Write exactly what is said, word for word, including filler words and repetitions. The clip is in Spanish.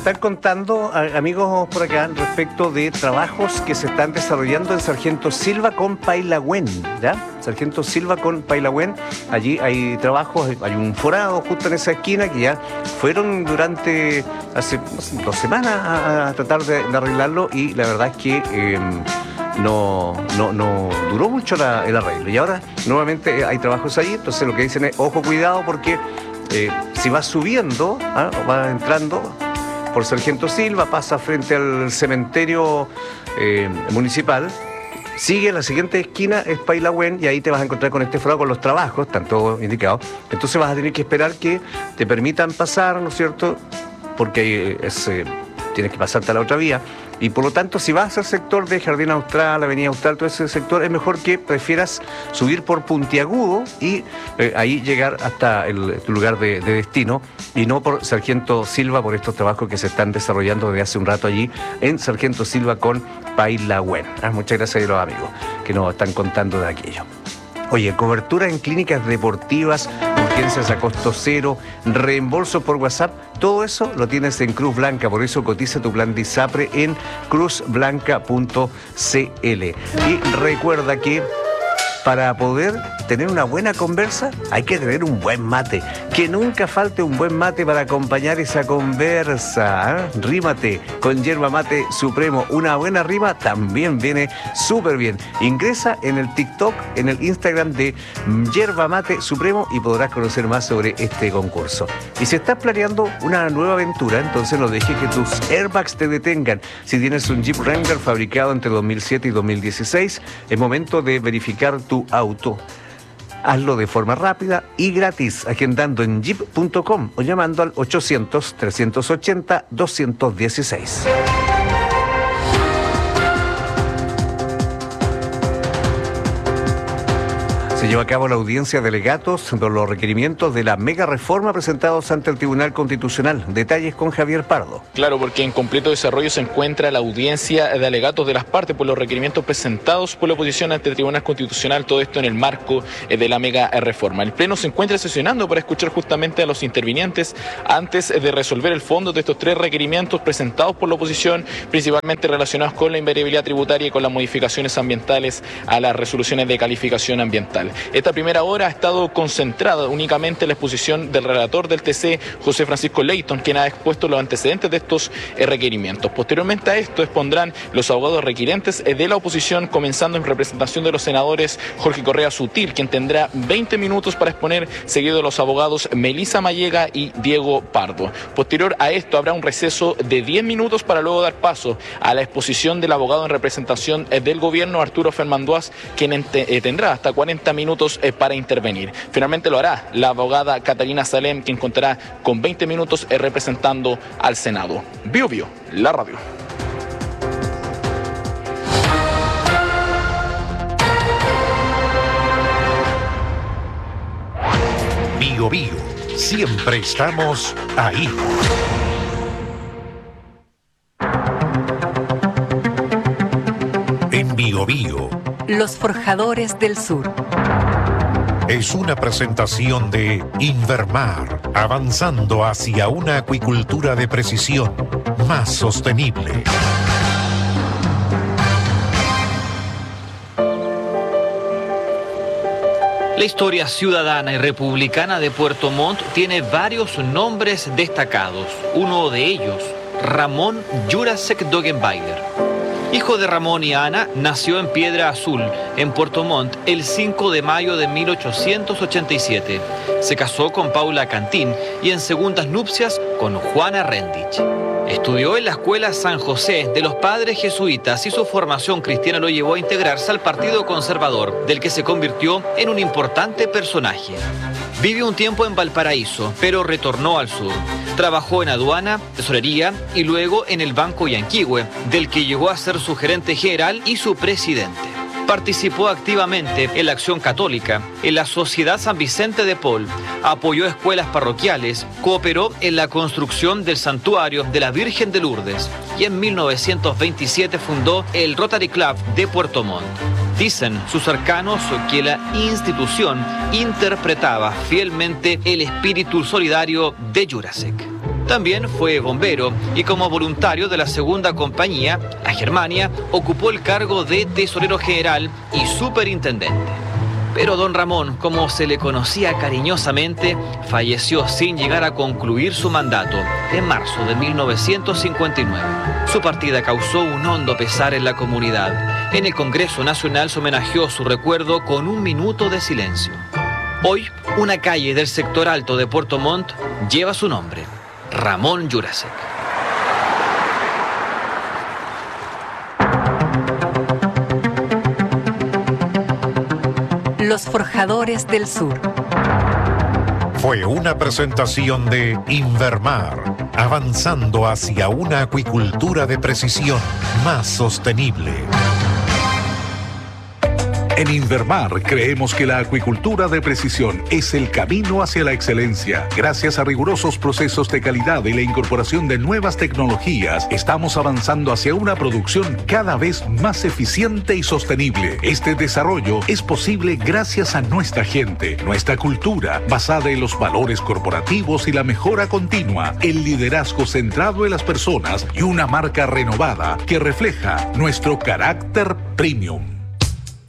Están contando, amigos por acá, respecto de trabajos que se están desarrollando en Sargento Silva con Pailahuen, ¿ya? Sargento Silva con Pailahuen, allí hay trabajos, hay un forado justo en esa esquina que ya fueron durante hace no sé, dos semanas a, a tratar de, de arreglarlo y la verdad es que eh, no, no, no duró mucho la, el arreglo. Y ahora nuevamente hay trabajos allí, entonces lo que dicen es, ojo, cuidado, porque eh, si va subiendo, ¿ah? va entrando por Sargento Silva, pasa frente al cementerio eh, municipal, sigue la siguiente esquina, es Pailahuen, y ahí te vas a encontrar con este forado con los trabajos, están todos indicados. Entonces vas a tener que esperar que te permitan pasar, ¿no es cierto? Porque es, eh, tienes que pasarte a la otra vía. Y por lo tanto, si vas al sector de Jardín Austral, Avenida Austral, todo ese sector, es mejor que prefieras subir por Puntiagudo y eh, ahí llegar hasta el, tu lugar de, de destino y no por Sargento Silva, por estos trabajos que se están desarrollando desde hace un rato allí en Sargento Silva con Pailahuen. Ah, muchas gracias a los amigos que nos están contando de aquello. Oye, cobertura en clínicas deportivas, urgencias a costo cero, reembolso por WhatsApp, todo eso lo tienes en Cruz Blanca, por eso cotiza tu plan de ISAPRE en cruz blanca punto c l. Y recuerda que para poder tener una buena conversa hay que tener un buen mate. Que nunca falte un buen mate para acompañar esa conversa. ¿eh? Rímate con Yerba Mate Supremo. Una buena rima también viene súper bien. Ingresa en el TikTok, en el Instagram de Yerba Mate Supremo y podrás conocer más sobre este concurso. Y si estás planeando una nueva aventura, entonces no dejes que tus airbags te detengan. Si tienes un Jeep Wrangler fabricado entre dos mil siete y dos mil dieciséis, es momento de verificar tu auto. Hazlo de forma rápida y gratis, agendando en jeep punto com o llamando al ochocientos, trescientos ochenta, doscientos dieciséis. Se lleva a cabo la audiencia de alegatos de los requerimientos de la mega reforma presentados ante el Tribunal Constitucional. Detalles con Javier Pardo. Claro, porque en completo desarrollo se encuentra la audiencia de alegatos de las partes por los requerimientos presentados por la oposición ante el Tribunal Constitucional, todo esto en el marco de la mega reforma. El Pleno se encuentra sesionando para escuchar justamente a los intervinientes antes de resolver el fondo de estos tres requerimientos presentados por la oposición, principalmente relacionados con la invariabilidad tributaria y con las modificaciones ambientales a las resoluciones de calificación ambiental. Esta primera hora ha estado concentrada únicamente en la exposición del relator del T C, José Francisco Leighton, quien ha expuesto los antecedentes de estos eh, requerimientos. Posteriormente a esto expondrán los abogados requirentes eh, de la oposición, comenzando en representación de los senadores Jorge Correa Sutil, quien tendrá veinte minutos para exponer, seguido de los abogados Melisa Mallega y Diego Pardo. Posterior a esto habrá un receso de diez minutos para luego dar paso a la exposición del abogado en representación eh, del gobierno, Arturo Fermanduaz, quien ente, eh, tendrá hasta cuarenta minutos eh, para intervenir. Finalmente lo hará la abogada Catalina Salem, quien contará con veinte minutos eh, representando al Senado. Bio Bio, la radio. Bio Bio, siempre estamos ahí. En Bio Bio, Los Forjadores del Sur. Es una presentación de Invermar, avanzando hacia una acuicultura de precisión más sostenible. La historia ciudadana y republicana de Puerto Montt tiene varios nombres destacados. Uno de ellos, Ramón Jurasek Dogenbailer. Hijo de Ramón y Ana, nació en Piedra Azul, en Puerto Montt, el cinco de mayo de mil ochocientos ochenta y siete. Se casó con Paula Cantín y en segundas nupcias con Juana Rendich. Estudió en la Escuela San José de los Padres Jesuitas y su formación cristiana lo llevó a integrarse al Partido Conservador, del que se convirtió en un importante personaje. Vivió un tiempo en Valparaíso, pero retornó al sur. Trabajó en aduana, tesorería y luego en el Banco Yanquihue, del que llegó a ser su gerente general y su presidente. Participó activamente en la Acción Católica, en la Sociedad San Vicente de Paul, apoyó escuelas parroquiales, cooperó en la construcción del Santuario de la Virgen de Lourdes y en mil novecientos veintisiete fundó el Rotary Club de Puerto Montt. Dicen sus cercanos que la institución interpretaba fielmente el espíritu solidario de Jurasek. También fue bombero y como voluntario de la segunda compañía, la Germania, ocupó el cargo de tesorero general y superintendente. Pero don Ramón, como se le conocía cariñosamente, falleció sin llegar a concluir su mandato en marzo de mil novecientos cincuenta y nueve. Su partida causó un hondo pesar en la comunidad. En el Congreso Nacional se homenajeó su recuerdo con un minuto de silencio. Hoy, una calle del sector alto de Puerto Montt lleva su nombre, Ramón Jurasek. Los Forjadores del Sur. Fue una presentación de Invermar, avanzando hacia una acuicultura de precisión más sostenible. En Invermar creemos que la acuicultura de precisión es el camino hacia la excelencia. Gracias a rigurosos procesos de calidad y la incorporación de nuevas tecnologías, estamos avanzando hacia una producción cada vez más eficiente y sostenible. Este desarrollo es posible gracias a nuestra gente, nuestra cultura, basada en los valores corporativos y la mejora continua, el liderazgo centrado en las personas y una marca renovada que refleja nuestro carácter premium.